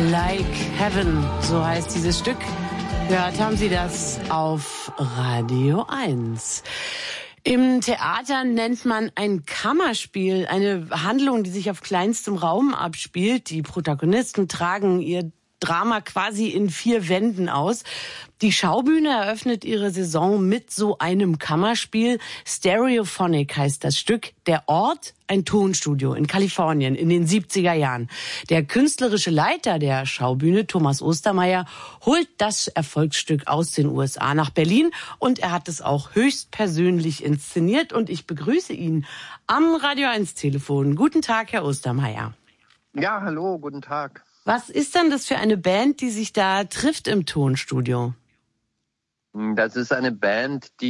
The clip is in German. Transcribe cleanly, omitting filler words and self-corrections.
Like Heaven, so heißt dieses Stück. Gehört haben Sie das auf Radio 1. Im Theater nennt man ein Kammerspiel eine Handlung, die sich auf kleinstem Raum abspielt. Die Protagonisten tragen ihr Drama quasi in 4 Wänden aus. Die Schaubühne eröffnet ihre Saison mit so einem Kammerspiel. Stereophonic heißt das Stück. Der Ort, ein Tonstudio in Kalifornien in den 70er Jahren. Der künstlerische Leiter der Schaubühne, Thomas Ostermeier, holt das Erfolgsstück aus den USA nach Berlin und er hat es auch höchstpersönlich inszeniert und ich begrüße ihn am Radio 1 Telefon. Guten Tag, Herr Ostermeier. Ja, hallo, guten Tag. Was ist denn das für eine Band, die sich da trifft im Tonstudio? Das ist eine Band, die